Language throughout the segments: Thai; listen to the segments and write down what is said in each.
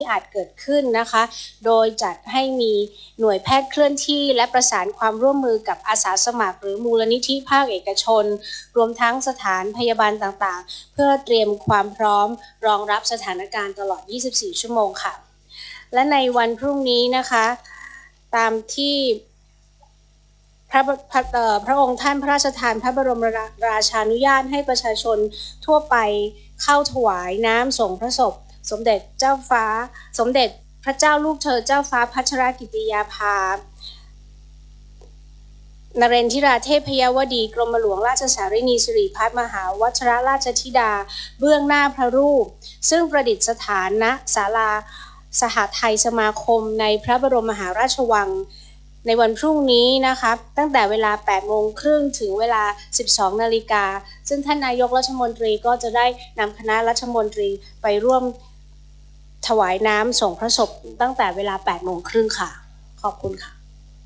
อาจเกิดขึ้นนะคะโดยจัดให้มีหน่วยแพทย์เคลื่อนที่และประสานความร่วมมือกับอาสาสมัครหรือมูลนิธิภาคเอกชนรวมทั้งสถานพยาบาลต่างๆเพื่อเตรียมความพร้อมรองรับสถานการณ์ตลอด24ชั่วโมงค่ะและในวันพรุ่งนี้นะคะตามที่พระองค์ท่านพระราชทานพระบรมราชานุญาตให้ประชาชนทั่วไปเข้าถวายน้ำส่งพระศพสมเด็จเจ้าฟ้าสมเด็จพระเจ้าลูกเธอเจ้าฟ้าพัชรกิติยาภานเรนทิราเทพยวดีกรมหลวงราชสารินีสิริพัฒมหาวชิรราชธิดาเบื้องหน้าพระรูปซึ่งประดิษฐานณศาลาสหไทยสมาคมในพระบรมมหาราชวังในวันพรุ่งนี้นะคะตั้งแต่เวลา 8:30 น.ถึงเวลา 12:00 น.ซึ่งท่านนายกรัฐมนตรีก็จะได้นำคณะรัฐมนตรีไปร่วมถวายน้ำส่งพระศพตั้งแต่เวลา 8:30 น.ค่ะขอบคุณค่ะ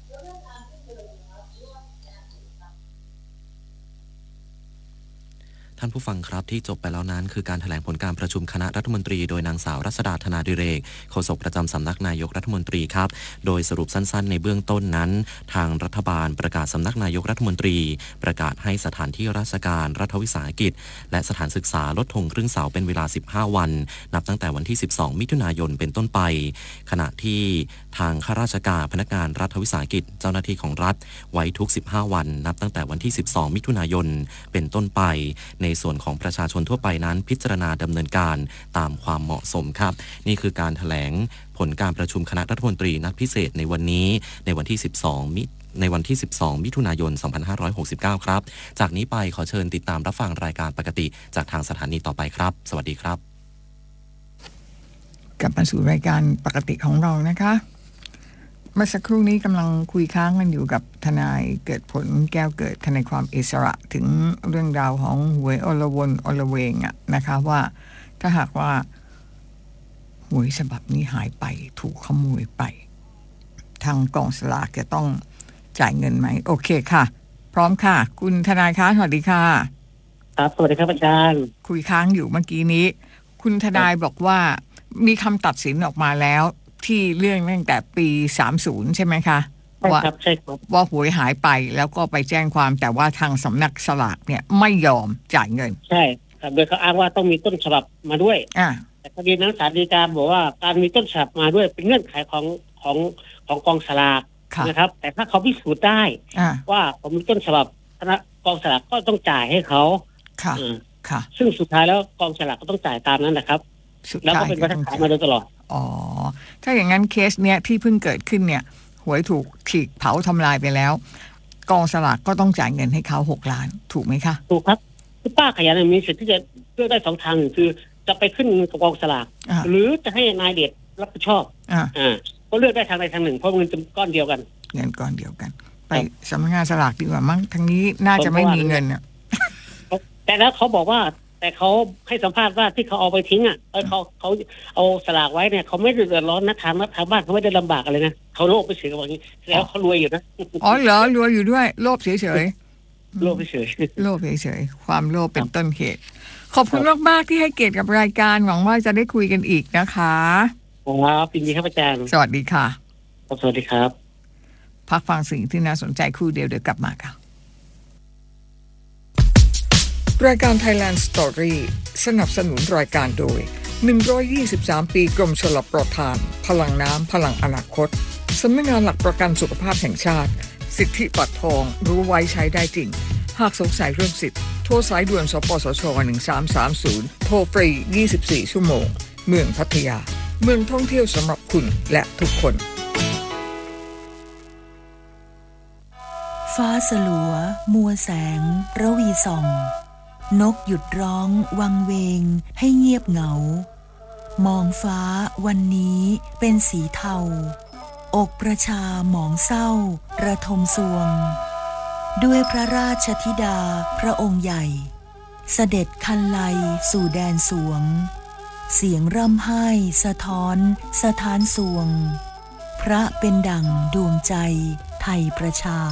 ท่านผู้ฟังครับที่จบไปแล้วนั้นคือการแถลงผลการประชุมคณะรัฐมนตรีโดยนางสาวรัศดาธนาดิเรกโฆษกประจำสำนักนายกรัฐมนตรีครับโดยสรุปสั้นๆในเบื้องต้นนั้นทางรัฐบาลประกาศสำนักนายกรัฐมนตรีประกาศให้สถานที่ราชการรัฐวิสาหกิจและสถานศึกษาลดธงครึ่งเสาเป็นเวลา15วันนับตั้งแต่วันที่12มิถุนายนเป็นต้นไปขณะที่ทางข้าราชการพนักงานรัฐวิสาหกิจเจ้าหน้าที่ของรัฐไว้ทุก15วันนับตั้งแต่วันที่12มิถุนายนเป็นต้นไปในส่วนของประชาชนทั่วไปนั้นพิจารณาดำเนินการตามความเหมาะสมครับนี่คือการแถลงผลการประชุมคณะรัฐมนตรีนัดพิเศษในวันนี้ในวันที่12มิถุนายน2569ครับจากนี้ไปขอเชิญติดตามรับฟังรายการปกติจากทางสถานีต่อไปครับสวัสดีครับกลับมาสู่รายการปกติของเรานะคะเมื่อสักครู่นี้กำลังคุยค้างกันอยู่กับทนายเกิดผลแก้วเกิดทนายความอิสระถึงเรื่องราวของหวยอลวนอลเวงนะคะว่าถ้าหากว่าหวยฉบับนี้หายไปถูกขโมยไปทางกองสลากจะต้องจ่ายเงินไหมโอเคค่ะพร้อมค่ะคุณทนายคะสวัสดีค่ะครับสวัสดีครับอาจารย์คุยค้างอยู่เมื่อกี้นี้คุณทนายบอกว่ามีคำตัดสินออกมาแล้วที่เรื่องตั้งแต่ปี30ใช่ไหมคะว่าใช่ครับว่าหวยหายไปแล้วก็ไปแจ้งความแต่ว่าทางสำนักสลากเนี่ยไม่ยอมจ่ายเงินใช่ครับโดยเขาอ้างว่าต้องมีต้นฉบับมาด้วยแต่คดีนั้นศาลฎีกาบอกว่าการมีต้นฉบับมาด้วยเป็นเงื่อนไขของกองสลากนะครับแต่ถ้าเขาพิสูจน์ได้ว่าผมมีต้นฉบับคณะกองสลากก็ต้องจ่ายให้เขาค่ะซึ่งสุดท้ายแล้วกองสลากก็ต้องจ่ายตามนั้นนะครับแล้วก็เป็นมาตรฐานมาโดยตลอดอ๋อถ้าอย่างนั้นเคสเนี้ยที่เพิ่งเกิดขึ้นเนี่ยหวยถูกฉีกเผาทำลายไปแล้วกองสลากก็ต้องจ่ายเงินให้เขา6 ล้านถูกไหมคะถูกครับคือป้าขยันมีสิทธิ์ที่จะเลือกได้2 ทางคือจะไปขึ้นกับกองสลากหรือจะให้นายเดชรับผิดชอบก็เลือกได้ทางใดทางหนึ่งเพราะเงินก้อนเดียวกันเงินก้อนเดียวกันไปสำนักงานสลากดีกว่ามั้งทางนี้น่าจะไม่มีเงินอ่ะแต่แล้วเขาบอกว่าแต่เขาให้สัมภาษณ์ว่าที่เขาเอาไปทิ้งเขาเอาสลากไว้เนี่ยเขาไม่เดือดร้อนนะทางบ้านเขาไม่ได้ลำบากอะไรนะเขาโลภไปเฉยกับอย่างนี้แล้วเขารวยอยู่นะอ๋อเหรอรวยอยู่ด้วยโลภเฉยๆโลภเฉยโลภเฉยความโลภเป็นต้นเหตุขอบคุณมากๆที่ให้เกียรติกับรายการหวังว่าจะได้คุยกันอีกนะคะครับยินดีครับอาจารย์สวัสดีค่ะสวัสดีครับพักฟังสิ่งที่น่าสนใจคู่เดียวเดี๋ยวกลับมาค่ะรายการ Thailand Story สนับสนุนรายการโดย123ปีกรมชลประทานพลังน้ำพลังอนาคตสำนักงานหลักประกันสุขภาพแห่งชาติสิทธิบัตรทองรู้ไว้ใช้ได้จริงหากสงสัยเรื่องสิทธิ์โทรสายด่วนสปสช1330โทรฟรี24ชั่วโมงเมืองพัทยาเมืองท่องเที่ยวสำหรับคุณและทุกคนฟ้าสลัวมัวแสงระวีส่องนกหยุดร้องวังเวงให้เงียบเหงามองฟ้าวันนี้เป็นสีเทาอกประชาหมองเศร้าระทมสวงด้วยพระราชธิดาพระองค์ใหญ่เสด็จคันไลสู่แดนสวงเสียงร่ำไห้สะท้อนสถานสวงพระเป็นดั่งดวงใจไทยประชา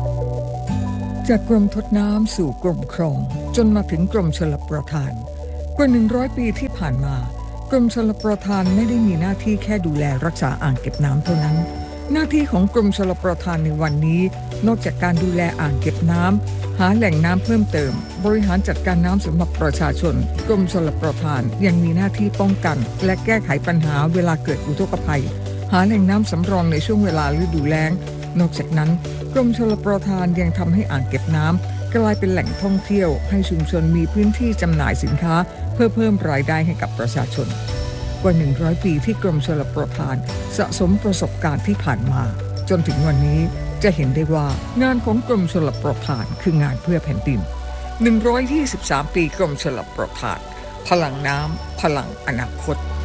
จากกรมทดน้ำสู่กรมครองจนมาถึงกรมชลประทานกว่า100ปีที่ผ่านมากรมชลประทานไม่ได้มีหน้าที่แค่ดูแลรักษาอ่างเก็บน้ำเท่านั้นหน้าที่ของกรมชลประทานในวันนี้นอกจากการดูแลอ่างเก็บน้ำหาแหล่งน้ำเพิ่มเติมบริหารจัดการน้ำสำหรับประชาชนกรมชลประทานยังมีหน้าที่ป้องกันและแก้ไขปัญหาเวลาเกิดอุทกภัยหาแหล่งน้ำสำรองในช่วงเวลาฤดูแล้งนอกจากนั้นกรมชลประทานยังทำให้อ่างเก็บน้ำกลายเป็นแหล่งท่องเที่ยวให้ชุมชนมีพื้นที่จำหน่ายสินค้าเพื่อเพิ่มรายได้ให้กับประชาชนกว่า100ปีที่กรมชลประทานสะสมประสบการณ์ที่ผ่านมาจนถึงวันนี้จะเห็นได้ว่างานของกรมชลประทานคืองานเพื่อแผ่นดิน123ปีกรมชลประทานพลังน้ำพลังอนาคต